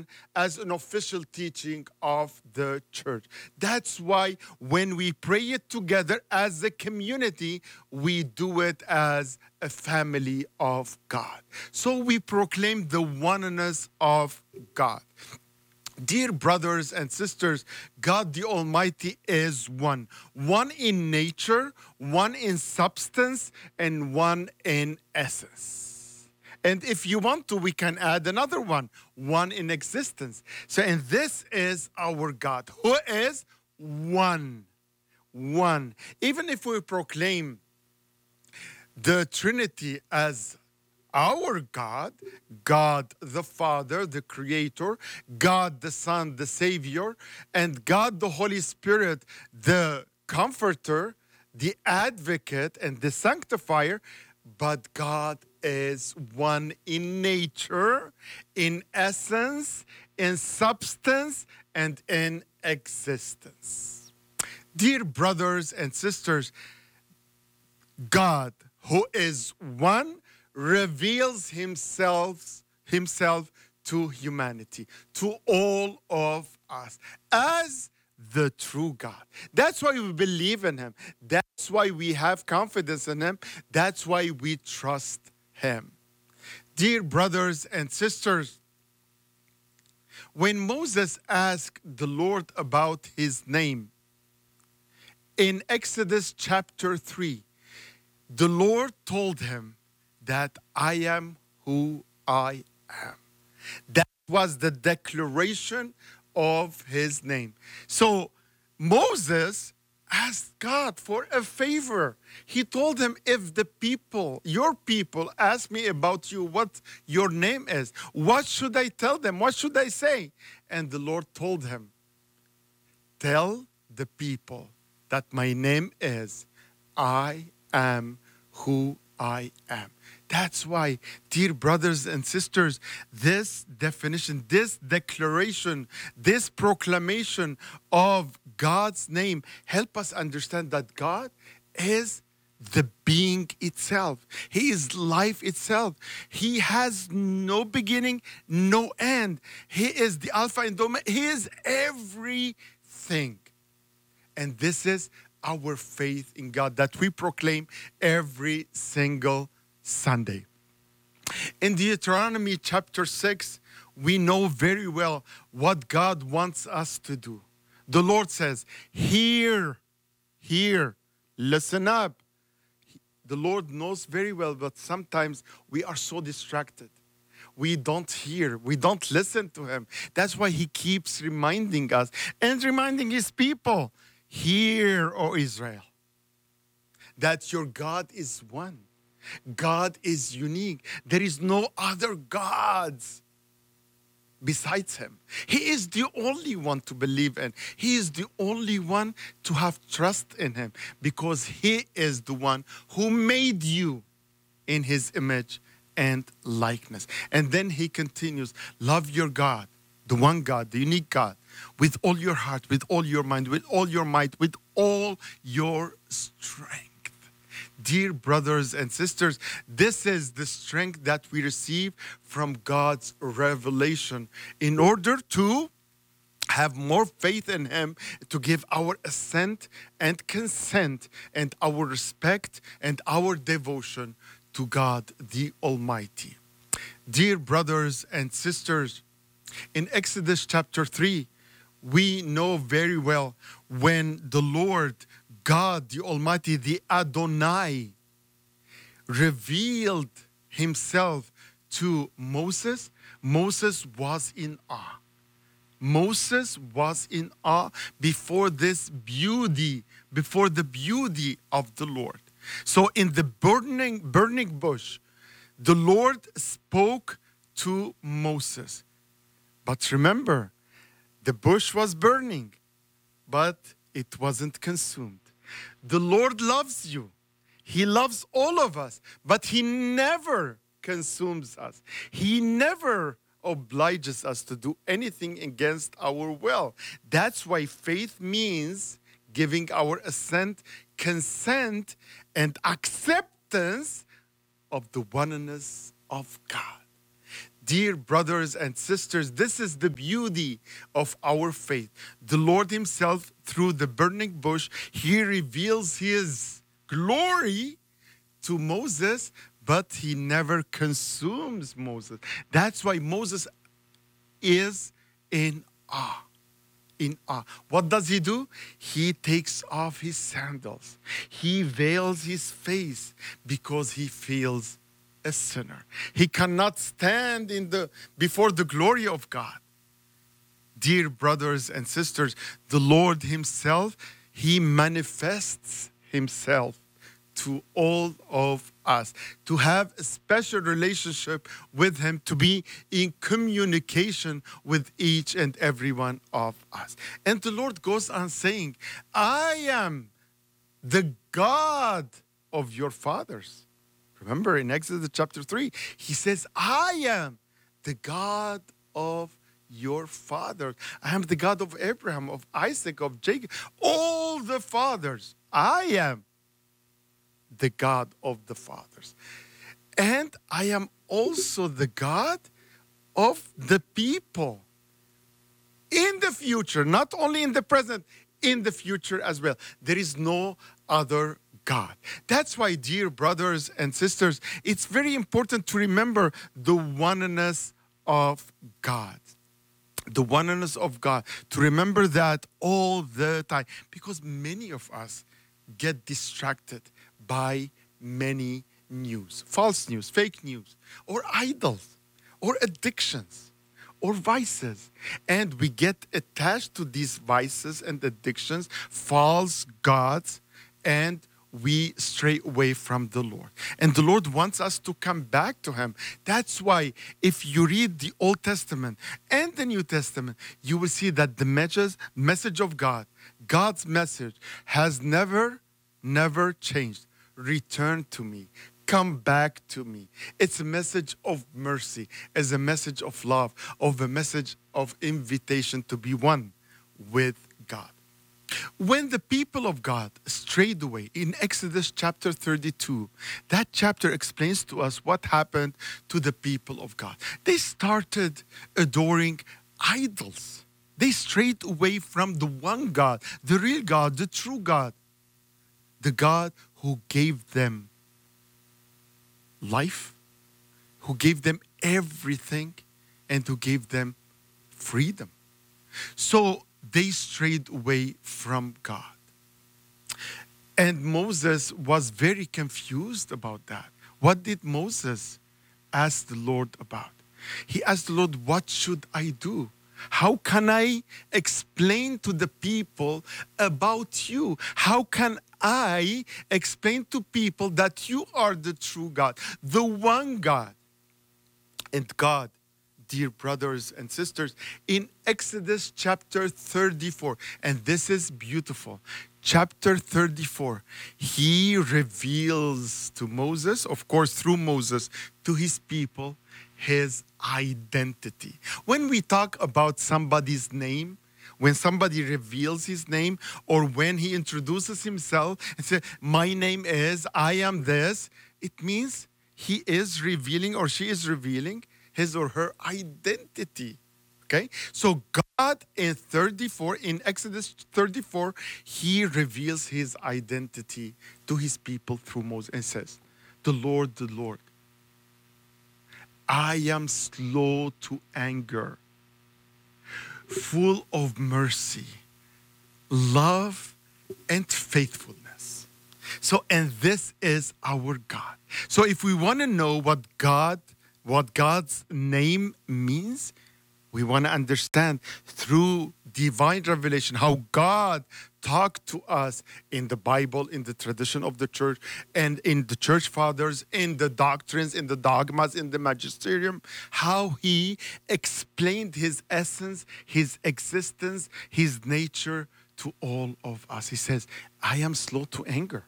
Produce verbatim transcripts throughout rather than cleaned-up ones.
tradition, as an official teaching of the church. That's why when we pray it together as a community, we do it as a family of God. So we proclaim the oneness of God. Dear brothers and sisters, God the Almighty is one. One in nature, one in substance, and one in essence. And if you want to, we can add another one, one in existence. So, and this is our God, who is one. One. Even if we proclaim the Trinity as our God, God the Father, the Creator, God the Son, the Savior, and God the Holy Spirit, the Comforter, the Advocate, and the Sanctifier, but God is one in nature, in essence, in substance, and in existence. Dear brothers and sisters, God, who is one, reveals himself, himself to humanity, to all of us, as the true God. That's why we believe in him. That's why we have confidence in him. That's why we trust him. Dear brothers and sisters, when Moses asked the Lord about his name, in Exodus chapter three, the Lord told him that I am who I am. That was the declaration of his name. So Moses asked God for a favor. He told him, if the people, your people, ask me about you, what your name is, what should I tell them? What should I say? And the Lord told him, tell the people that my name is I am who I am. That's why, dear brothers and sisters, this definition, this declaration, this proclamation of God's name help us understand that God is the being itself. He is life itself. He has no beginning, no end. He is the Alpha and Omega. He is everything. And this is our faith in God that we proclaim every single Sunday. In Deuteronomy chapter six, we know very well what God wants us to do. The Lord says, hear, hear, listen up. The Lord knows very well, but sometimes we are so distracted. We don't hear, we don't listen to him. That's why he keeps reminding us and reminding his people, hear, O Israel, that your God is one. God is unique. There is no other gods besides him. He is the only one to believe in. He is the only one to have trust in him, because he is the one who made you in his image and likeness. And then he continues, love your God, the one God, the unique God, with all your heart, with all your mind, with all your might, with all your strength. Dear brothers and sisters, this is the strength that we receive from God's revelation in order to have more faith in him, to give our assent and consent and our respect and our devotion to God the Almighty. Dear brothers and sisters, in Exodus chapter three, we know very well when the Lord God the Almighty, the Adonai, revealed himself to Moses, Moses was in awe. Moses was in awe before this beauty, before the beauty of the Lord. So in the burning, burning bush, the Lord spoke to Moses. But remember, the bush was burning, but it wasn't consumed. The Lord loves you. He loves all of us, but he never consumes us. He never obliges us to do anything against our will. That's why faith means giving our assent, consent, and acceptance of the oneness of God. Dear brothers and sisters, this is the beauty of our faith. The Lord Himself, through the burning bush, He reveals His glory to Moses, but He never consumes Moses. That's why Moses is in awe. In awe. What does he do? He takes off his sandals. He veils his face because he feels a sinner. He cannot stand in the before the glory of God. Dear brothers and sisters, the Lord Himself, He manifests Himself to all of us, to have a special relationship with Him, to be in communication with each and every one of us. And the Lord goes on saying, I am the God of your fathers. Remember in Exodus chapter three, He says, I am the God of your fathers. I am the God of Abraham, of Isaac, of Jacob, all the fathers. I am the God of the fathers. And I am also the God of the people in the future, not only in the present, in the future as well. There is no other God. That's why, dear brothers and sisters, it's very important to remember the oneness of God. The oneness of God, to remember that all the time, because many of us get distracted by many news, false news, fake news, or idols, or addictions, or vices. And we get attached to these vices and addictions, false gods, and we stray away from the Lord. And the Lord wants us to come back to Him. That's why if you read the Old Testament and the New Testament, you will see that the message, message of God, God's message has never, never changed. Return to me. Come back to me. It's a message of mercy, as a message of love, of a message of invitation to be one with God. When the people of God strayed away in Exodus chapter thirty-two, that chapter explains to us what happened to the people of God. They started adoring idols. They strayed away from the one God, the real God, the true God, the God who gave them life, who gave them everything, and who gave them freedom. So they strayed away from God. And Moses was very confused about that. What did Moses ask the Lord about? He asked the Lord, what should I do? How can I explain to the people about you? How can I explain to people that you are the true God, the one God? And God, dear brothers and sisters, in Exodus chapter thirty-four, and this is beautiful, chapter thirty-four, He reveals to Moses, of course through Moses, to His people, His identity. When we talk about somebody's name, when somebody reveals his name, or when he introduces himself and says, my name is, I am this, it means he is revealing or she is revealing his or her identity. Okay? So God in thirty-four, in Exodus thirty-four, He reveals His identity to His people through Moses and says, the Lord, the Lord, I am slow to anger, full of mercy, love, and faithfulness. So, and this is our God. So if we want to know what God, what God's name means, we want to understand through divine revelation how God talked to us in the Bible, in the tradition of the church, and in the church fathers, in the doctrines, in the dogmas, in the magisterium, how He explained His essence, His existence, His nature to all of us. He says, I am slow to anger.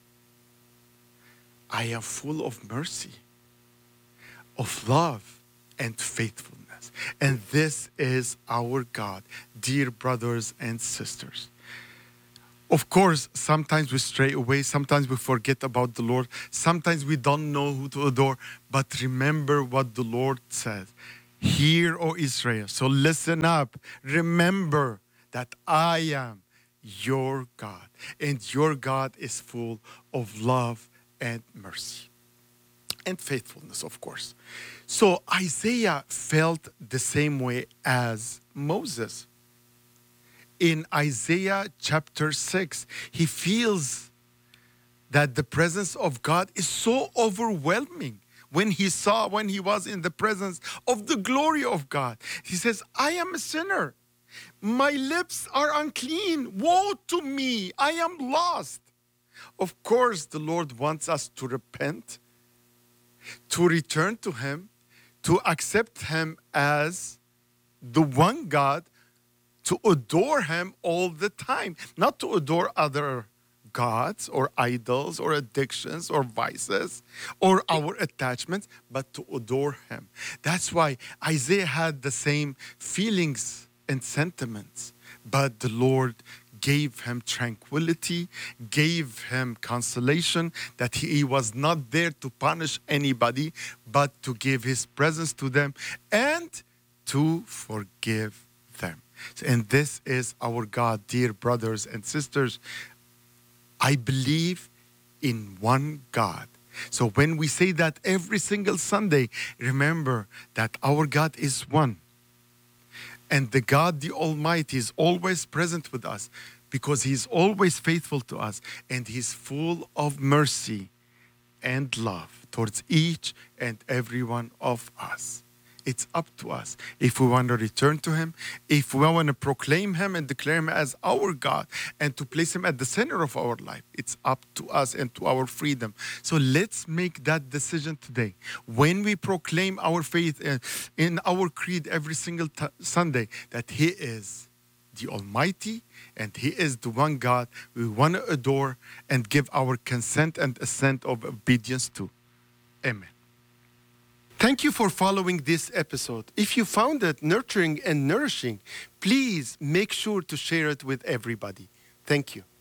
I am full of mercy, of love, and faithfulness. And this is our God, dear brothers and sisters. Of course, sometimes we stray away, sometimes we forget about the Lord, sometimes we don't know who to adore, but remember what the Lord says. Hear, O Israel, so listen up. Remember that I am your God, and your God is full of love and mercy and faithfulness, of course. So Isaiah felt the same way as Moses. In Isaiah chapter six, he feels that the presence of God is so overwhelming. When he saw, when he was in the presence of the glory of God, he says, I am a sinner. My lips are unclean. Woe to me. I am lost. Of course, the Lord wants us to repent, to return to him, to accept him as the one God, to adore him all the time, not to adore other gods or idols or addictions or vices or our attachments, but to adore him. That's why Isaiah had the same feelings and sentiments, but the Lord gave him tranquility, gave him consolation that he was not there to punish anybody, but to give his presence to them and to forgive them. And this is our God, dear brothers and sisters. I believe in one God. So when we say that every single Sunday, remember that our God is one. And the God, the Almighty, is always present with us because he's always faithful to us and he's full of mercy and love towards each and every one of us. It's up to us if we want to return to him, if we want to proclaim him and declare him as our God and to place him at the center of our life. It's up to us and to our freedom. So let's make that decision today. When we proclaim our faith in, in our creed every single t- Sunday, that he is the Almighty and he is the one God we want to adore and give our consent and assent of obedience to. Amen. Thank you for following this episode. If you found it nurturing and nourishing, please make sure to share it with everybody. Thank you.